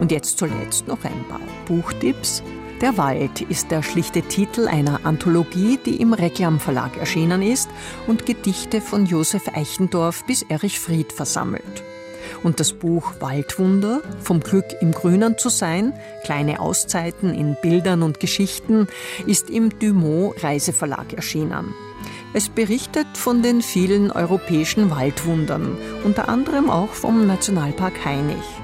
Und jetzt zuletzt noch ein paar Buchtipps. Der Wald ist der schlichte Titel einer Anthologie, die im Reklam Verlag erschienen ist und Gedichte von Josef Eichendorff bis Erich Fried versammelt. Und das Buch Waldwunder, vom Glück im Grünen zu sein, kleine Auszeiten in Bildern und Geschichten, ist im Dumont Reiseverlag erschienen. Es berichtet von den vielen europäischen Waldwundern, unter anderem auch vom Nationalpark Hainich.